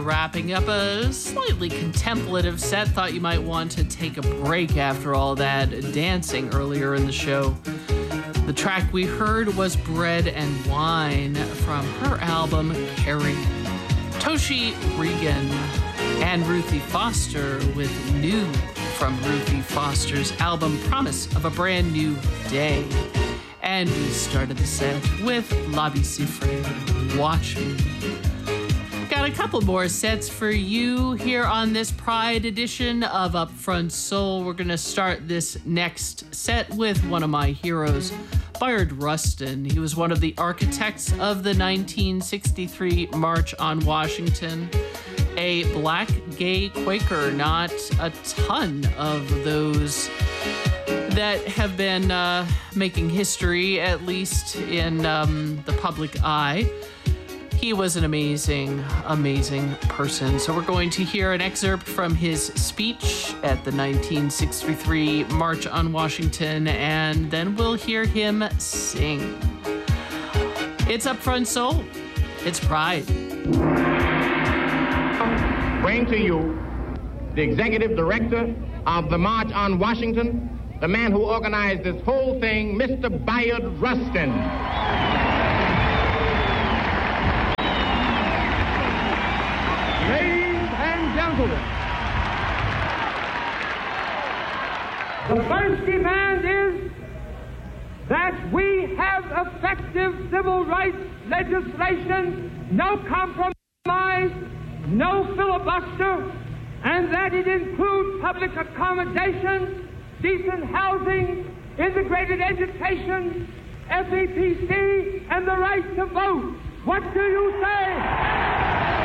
wrapping up a slightly contemplative set. Thought you might want to take a break after all that dancing earlier in the show. The track we heard was Bread and Wine from her album Carrie. Toshi Regan and Ruthie Foster with New from Ruthie Foster's album Promise of a Brand New Day. And we started the set with Labi Siffre, Watch Me. Got a couple more sets for you here on this Pride edition of Upfront Soul. We're going to start this next set with one of my heroes, Bayard Rustin. He was one of the architects of the 1963 March on Washington. A black gay Quaker, not a ton of those that have been making history, at least in the public eye. He was an amazing, amazing person. So we're going to hear an excerpt from his speech at the 1963 March on Washington, and then we'll hear him sing. It's Upfront Soul. It's Pride. Bring to you the executive director of the March on Washington, the man who organized this whole thing, Mr. Bayard Rustin. Ladies and gentlemen, the first demand is that we have effective civil rights legislation, no compromise, no filibuster, and that it includes public accommodations, decent housing, integrated education, FEPC, and the right to vote. What do you say?